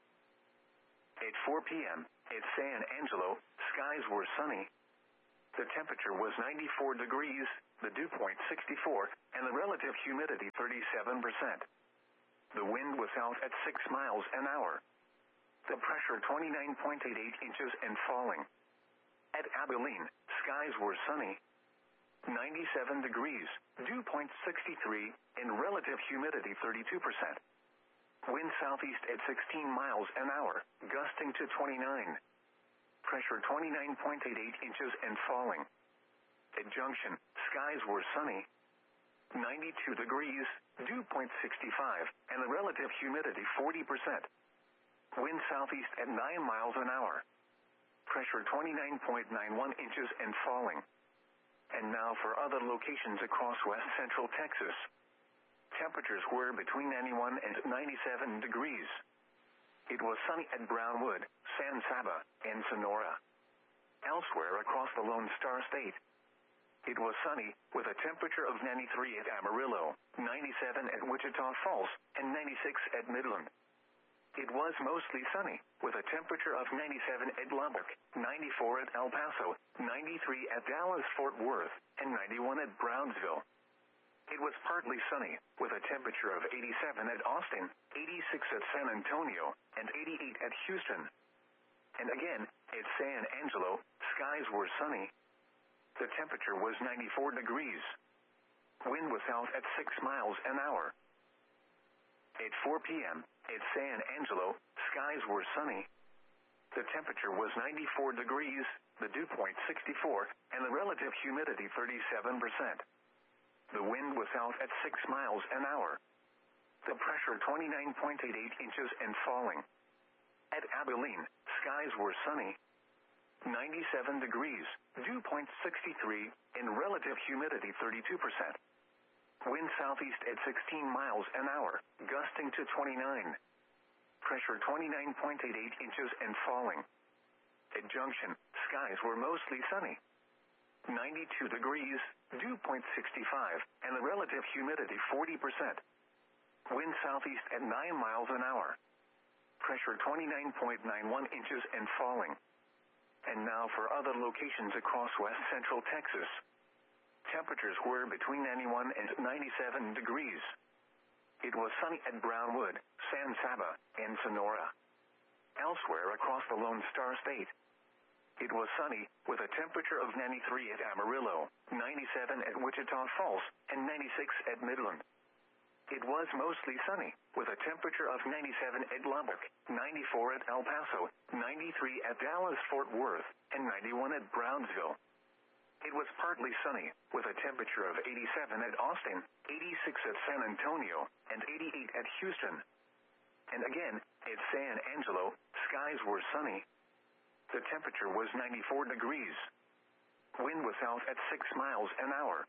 A: At four p.m. at San Angelo, skies were sunny. The temperature was ninety-four degrees, the dew point sixty-four, and the relative humidity thirty-seven percent. The wind was south at six miles an hour. The pressure twenty-nine point eight eight inches and falling. At Abilene, skies were sunny. ninety-seven degrees, dew point sixty-three, and relative humidity thirty-two percent. Wind southeast at sixteen miles an hour, gusting to twenty-nine. Pressure twenty-nine point eight eight inches and falling. At Junction, skies were sunny. ninety-two degrees, dew point sixty-five, and the relative humidity forty percent. Wind southeast at nine miles an hour. Pressure twenty-nine point nine one inches and falling. And now for other locations across west central Texas. Temperatures were between ninety-one and ninety-seven degrees. It was sunny at Brownwood, San Saba, and Sonora. Elsewhere across the Lone Star State, it was sunny, with a temperature of ninety-three at Amarillo, ninety-seven at Wichita Falls, and ninety-six at Midland. It was mostly sunny, with a temperature of ninety-seven at Lubbock, ninety-four at El Paso, ninety-three at Dallas-Fort Worth, and ninety-one at Brownsville. It was partly sunny, with a temperature of eighty-seven at Austin, eighty-six at San Antonio, and eighty-eight at Houston. And again, at San Angelo, skies were sunny. The temperature was ninety-four degrees. Wind was south at six miles an hour. At four p.m. at San Angelo, skies were sunny. The temperature was ninety-four degrees, the dew point sixty-four, and the relative humidity thirty-seven percent. The wind was south at six miles an hour. The pressure twenty-nine point eight eight inches and falling. At Abilene, skies were sunny. ninety-seven degrees, dew point sixty-three, and relative humidity thirty-two percent. Wind southeast at sixteen miles an hour, gusting to twenty-nine. Pressure twenty-nine point eight eight inches and falling. At Junction, skies were mostly sunny. ninety-two degrees, dew point sixty-five, and the relative humidity forty percent. Wind southeast at nine miles an hour. Pressure twenty-nine point nine one inches and falling. And now for other locations across west central Texas. Temperatures were between ninety-one and ninety-seven degrees. It was sunny at Brownwood, San Saba, and Sonora. Elsewhere across the Lone Star State, it was sunny, with a temperature of ninety-three at Amarillo, ninety-seven at Wichita Falls, and ninety-six at Midland. It was mostly sunny, with a temperature of ninety-seven at Lubbock, ninety-four at El Paso, ninety-three at Dallas-Fort Worth, and ninety-one at Brownsville. It was partly sunny, with a temperature of eighty-seven at Austin, eighty-six at San Antonio, and eighty-eight at Houston. And again, at San Angelo, skies were sunny. The temperature was ninety-four degrees. Wind was south at six miles an hour.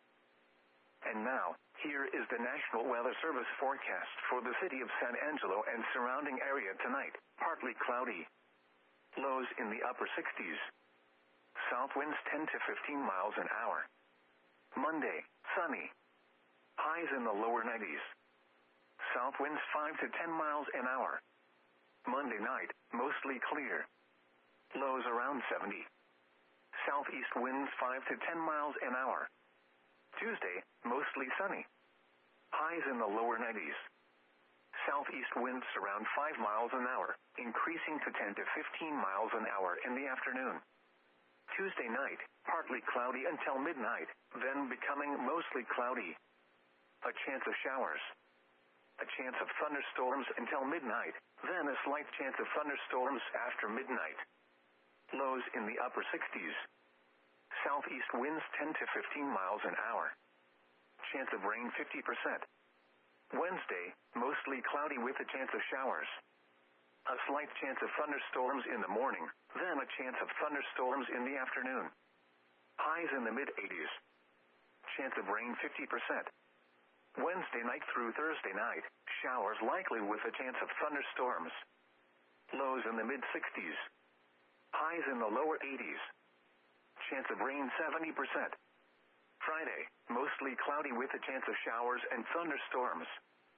A: And now, here is the National Weather Service forecast for the city of San Angelo and surrounding area tonight. Partly cloudy. Lows in the upper sixties. South winds ten to fifteen miles an hour. Monday, sunny. Highs in the lower nineties. South winds five to ten miles an hour. Monday night, mostly clear. Lows around seventy. Southeast winds five to ten miles an hour. Tuesday, mostly sunny. Highs in the lower nineties. Southeast winds around five miles an hour, increasing to ten to fifteen miles an hour in the afternoon. Tuesday night, partly cloudy until midnight, then becoming mostly cloudy. A chance of showers. A chance of thunderstorms until midnight, then a slight chance of thunderstorms after midnight. Lows in the upper sixties. Southeast winds ten to fifteen miles an hour. Chance of rain fifty percent. Wednesday, mostly cloudy with a chance of showers. A slight chance of thunderstorms in the morning, then a chance of thunderstorms in the afternoon. Highs in the mid-eighties. Chance of rain fifty percent. Wednesday night through Thursday night, showers likely with a chance of thunderstorms. Lows in the mid-sixties. Highs in the lower eighties. Chance of rain seventy percent. Friday, mostly cloudy with a chance of showers and thunderstorms.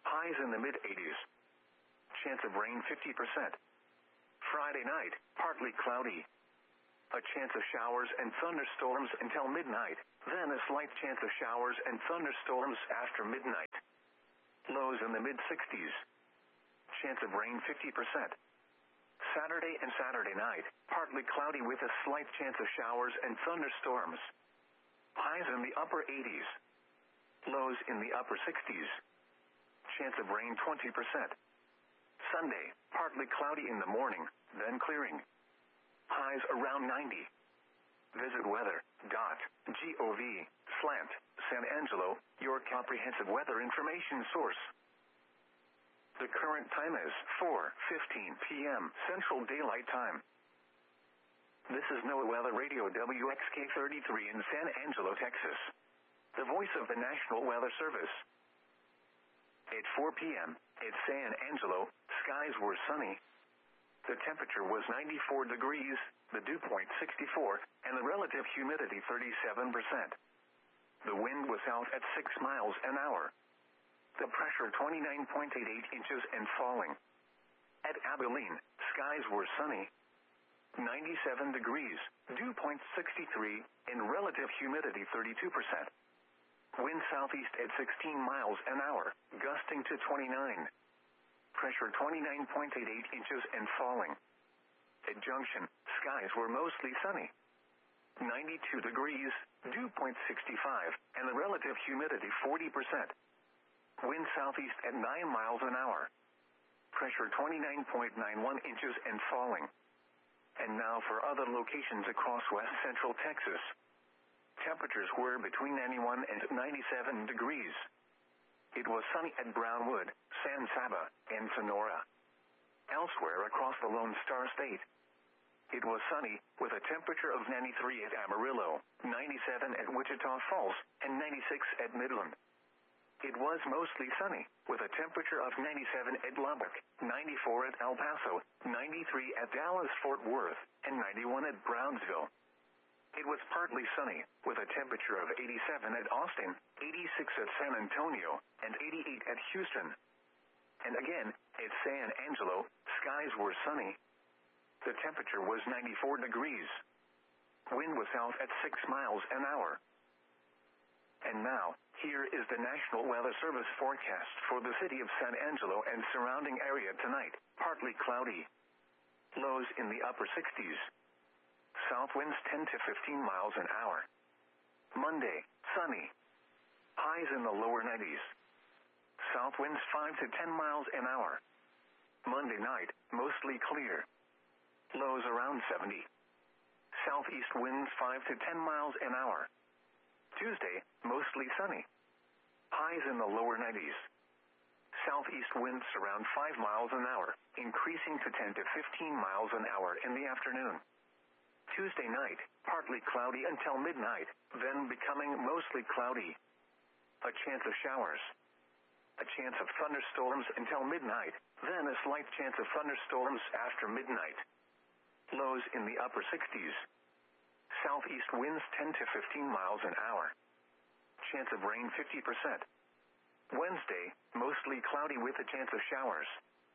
A: Highs in the mid eighties. Chance of rain fifty percent. Friday night, partly cloudy. A chance of showers and thunderstorms until midnight, then a slight chance of showers and thunderstorms after midnight. Lows in the mid sixties. Chance of rain fifty percent. Saturday and Saturday night, partly cloudy with a slight chance of showers and thunderstorms. Highs in the upper eighties. Lows in the upper sixties. Chance of rain twenty percent. Sunday, partly cloudy in the morning, then clearing. Highs around ninety. Visit weather dot gov slash San Angelo, your comprehensive weather information source. The current time is four fifteen p.m. Central Daylight Time. This is NOAA Weather Radio W X K thirty-three in San Angelo, Texas. The voice of the National Weather Service. At four p.m. at San Angelo, skies were sunny. The temperature was ninety-four degrees, the dew point sixty-four, and the relative humidity thirty-seven percent. The wind was out at six miles an hour. The pressure twenty-nine point eight eight inches and falling. At Abilene, skies were sunny. ninety-seven degrees, dew point sixty-three, and relative humidity thirty-two percent. Wind southeast at sixteen miles an hour, gusting to twenty-nine. Pressure twenty-nine point eight eight inches and falling. At Junction, skies were mostly sunny. ninety-two degrees, dew point sixty-five, and the relative humidity forty percent. Wind southeast at nine miles an hour. Pressure twenty-nine point nine one inches and falling. And now for other locations across west central Texas. Temperatures were between ninety-one and ninety-seven degrees. It was sunny at Brownwood, San Saba, and Sonora. Elsewhere across the Lone Star State, it was sunny with a temperature of ninety-three at Amarillo, ninety-seven at Wichita Falls, and ninety-six at Midland. It was mostly sunny, with a temperature of ninety-seven at Lubbock, ninety-four at El Paso, ninety-three at Dallas-Fort Worth, and ninety-one at Brownsville. It was partly sunny, with a temperature of eighty-seven at Austin, eighty-six at San Antonio, and eighty-eight at Houston. And again, at San Angelo, skies were sunny. The temperature was ninety-four degrees. Wind was out at six miles an hour. And now, here is the National Weather Service forecast for the city of San Angelo and surrounding area tonight. Partly cloudy. Lows in the upper sixties. South winds ten to fifteen miles an hour. Monday, sunny. Highs in the lower nineties. South winds five to ten miles an hour. Monday night, mostly clear. Lows around seventy. Southeast winds five to ten miles an hour. Tuesday, mostly sunny. Highs in the lower nineties. Southeast winds around five miles an hour, increasing to ten to fifteen miles an hour in the afternoon. Tuesday night, partly cloudy until midnight, then becoming mostly cloudy. A chance of showers. A chance of thunderstorms until midnight, then a slight chance of thunderstorms after midnight. Lows in the upper sixties. Southeast winds ten to fifteen miles an hour. Chance of rain fifty percent. Wednesday, mostly cloudy with a chance of showers.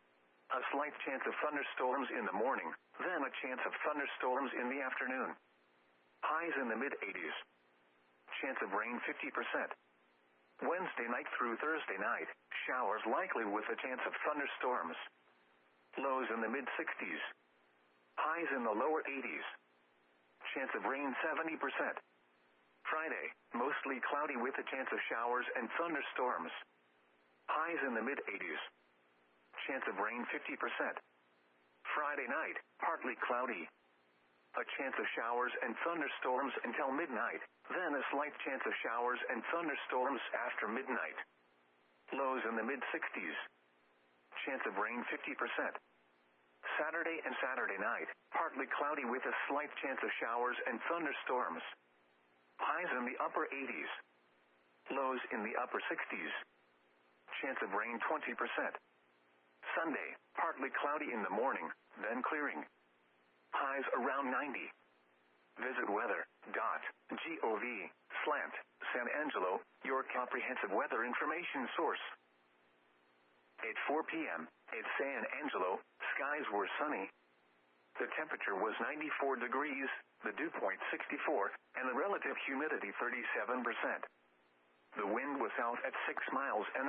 A: A slight chance of thunderstorms in the morning, then a chance of thunderstorms in the afternoon. Highs in the mid eighties. Chance of rain fifty percent. Wednesday night through Thursday night, showers likely with a chance of thunderstorms. Lows in the mid sixties. Highs in the lower eighties. Chance of rain seventy percent. Friday, mostly cloudy with a chance of showers and thunderstorms. Highs in the mid eighties. Chance of rain fifty percent. Friday night, partly cloudy. A chance of showers and thunderstorms until midnight, then a slight chance of showers and thunderstorms after midnight. Lows in the mid sixties. Chance of rain fifty percent. Saturday and Saturday night, partly cloudy with a slight chance of showers and thunderstorms. Highs in the upper eighties. Lows in the upper sixties. Chance of rain twenty percent. Sunday, partly cloudy in the morning, then clearing. Highs around ninety. Visit weather dot gov slash San Angelo, your comprehensive weather information source. At four p.m., at San Angelo, skies were sunny. The temperature was ninety-four degrees, the dew point sixty-four, and the relative humidity thirty-seven percent. The wind was south at six miles an